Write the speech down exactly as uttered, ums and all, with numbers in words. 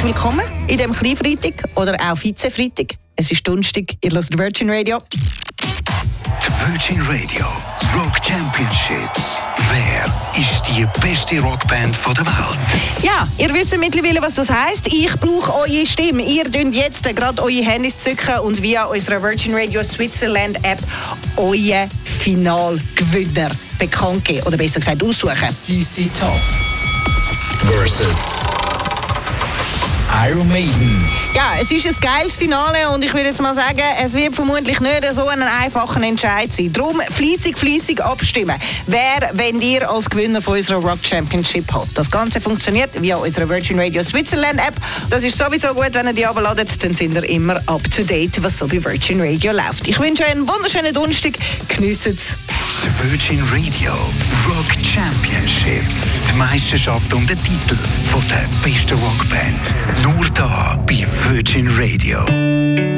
herzlich willkommen in dem Kleinfreitag oder auch Vize-Freitag. Es ist Donnerstag, ihr hört Virgin Radio. Die Virgin Radio Rock Championships. Wer ist die beste Rockband der Welt? Ja, ihr wisst mittlerweile, was das heisst. Ich brauche eure Stimme. Ihr dürft jetzt gerade eure Handys zücken und via unserer Virgin Radio Switzerland App euren Finalgewinner bekannt geben. Oder besser gesagt aussuchen. C C Top versus Iron Maiden. Ja, es ist ein geiles Finale und ich würde jetzt mal sagen, es wird vermutlich nicht so ein einfacher Entscheid sein. Darum fleissig, fleissig abstimmen. Wer, wenn ihr als Gewinner von unserer Rock Championship habt. Das Ganze funktioniert via unserer Virgin Radio Switzerland App. Das ist sowieso gut, wenn ihr die abladet, dann sind ihr immer up to date, was so bei Virgin Radio läuft. Ich wünsche euch einen wunderschönen Donnerstag. Geniessen es. Die Virgin Radio Rock Championships. Die Meisterschaft um den Titel von der besten Rockband. Nur da bei Virgin Radio.